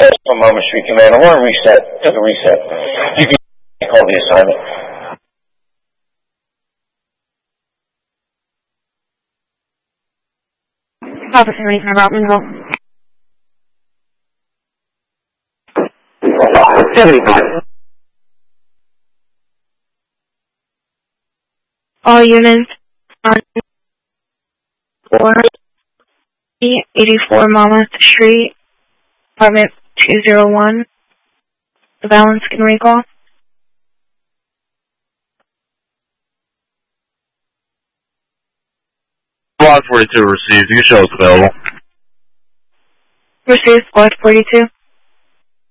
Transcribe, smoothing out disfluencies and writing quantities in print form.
From Mama Street Command. I want to reset. Take a reset. You can call the assignment. Officer Reason about Monroe. 75. All units on 484 Monmouth Street, apartment 201. The balance can recall. Squad 42 received. You show us available. Received, Squad 42.